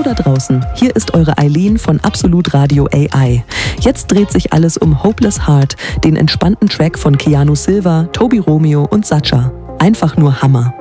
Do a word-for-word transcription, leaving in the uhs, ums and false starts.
da draußen, hier ist eure Eileen von Absolut Radio A I. Jetzt dreht sich alles um Hopeless Heart, den entspannten Track von Keanu Silva, Toby Romeo und Sacha. Einfach nur Hammer.